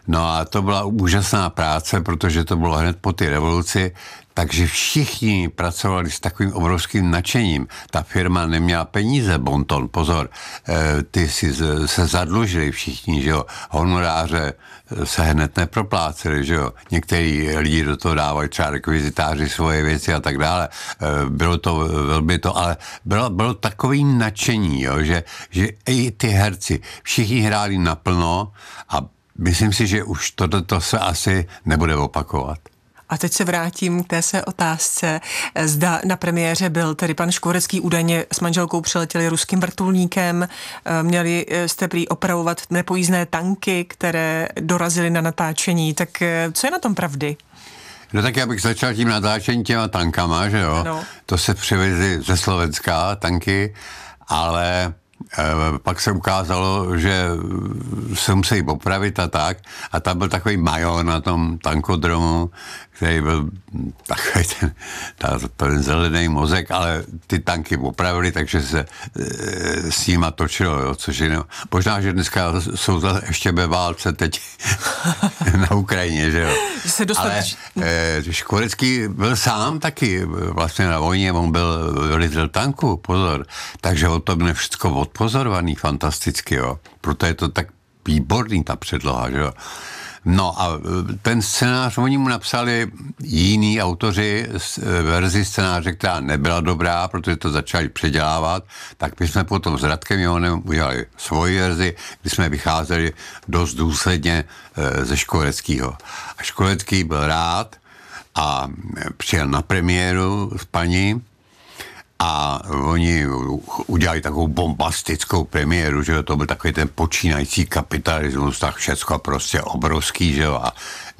No a to byla úžasná práce, protože to bylo hned po té revoluci, takže všichni pracovali s takovým obrovským nadšením. Ta firma neměla peníze, Bonton, pozor, ty si se zadlužili všichni, že jo, honoráře se hned nepropláceli, že jo. Některý lidi do toho dávali třeba rekvizitáři svoje věci a tak dále. Bylo to velmi to, ale bylo takový nadšení, jo, že i ty herci, všichni hráli naplno a myslím si, že už to se asi nebude opakovat. A teď se vrátím k té své otázce. Zda na premiéře byl tedy pan Škvorecký, údajně s manželkou přiletěli ruským vrtulníkem, měli jste prý opravovat nepojízdné tanky, které dorazily na natáčení. Tak co je na tom pravdy? No tak já bych začal tím natáčením těma tankama, že jo? No. To se přivezly ze Slovenska tanky, ale pak se ukázalo, že se musí opravit a tak. A tam byl takový major na tom tankodromu, který byl takový ten zelený mozek, ale ty tanky opravili, takže se s nima točilo, jo, což je, možná, že dneska jsou ještě ve válce teď na Ukrajině, že jo. Ale Škvorecký byl sám taky vlastně na vojně, on byl velitel tanku, pozor, takže o tom je všechno odpozorovaný fantasticky, jo. Proto je to tak výborný ta předloha, že jo. No a ten scénář, oni mu napsali jiní autoři verzi scénáře, která nebyla dobrá, protože to začali předělávat, tak my jsme potom s Radkem Johanem udělali svoji verzi, kdy jsme vycházeli dost důsledně ze Škvoreckýho. A Škvorecký byl rád a přijel na premiéru s paní a oni udělali takovou bombastickou premiéru, že jo, to byl takový ten počínající kapitalismus, tak všecko prostě obrovský, že jo, a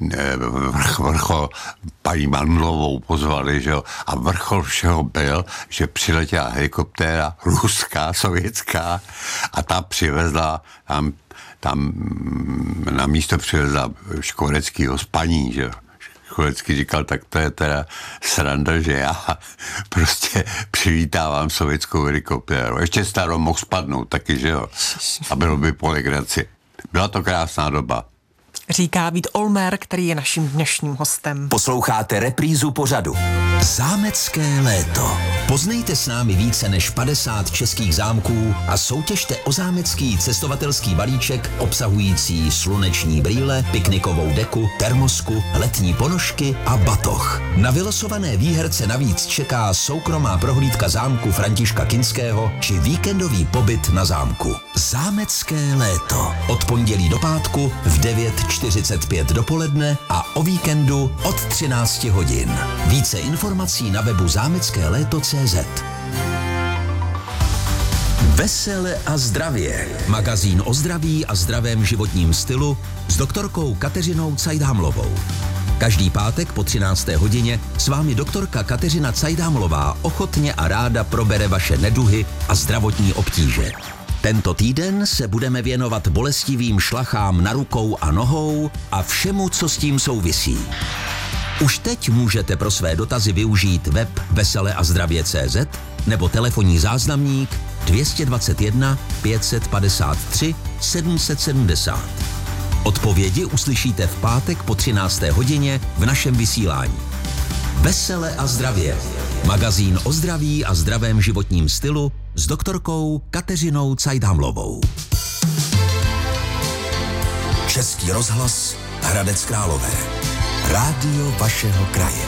vrchol paní Mandlovou pozvali, že jo, a vrchol všeho byl, že přiletěla helikoptéra ruská, sovětská a ta přivezla tam na místo přivezla Škvoreckýho s paní, že jo. Škvorecký říkal, tak to je teda sranda, že já prostě přivítávám sovětskou helikoptéru. Ještě starou mohl spadnout taky, že jo. A bylo by po legraci. Byla to krásná doba. Říká Vít Olmer, který je naším dnešním hostem. Posloucháte reprízu pořadu Zámecké léto. Poznejte s námi více než 50 českých zámků a soutěžte o zámecký cestovatelský balíček obsahující sluneční brýle, piknikovou deku, termosku, letní ponožky a batoh. Na vylosované výherce navíc čeká soukromá prohlídka zámku Františka Kinského či víkendový pobyt na zámku. Zámecké léto. Od pondělí do pátku v 9:45 dopoledne a o víkendu od 13 hodin. Více informací na webu zámeckéléto.cz. Vesele a zdravě. Magazín o zdraví a zdravém životním stylu s doktorkou Kateřinou Cajdhamlovou. Každý pátek po 13. hodině s vámi doktorka Kateřina Cajdhamlová ochotně a ráda probere vaše neduhy a zdravotní obtíže. Tento týden se budeme věnovat bolestivým šlachám na rukou a nohou a všemu, co s tím souvisí. Už teď můžete pro své dotazy využít web veseleazdravě.cz nebo telefonní záznamník 221 553 770. Odpovědi uslyšíte v pátek po 13. hodině v našem vysílání. Vesele a zdravě. Magazín o zdraví a zdravém životním stylu s doktorkou Kateřinou Cajdhamlovou. Český rozhlas Hradec Králové. Rádio vašeho kraje.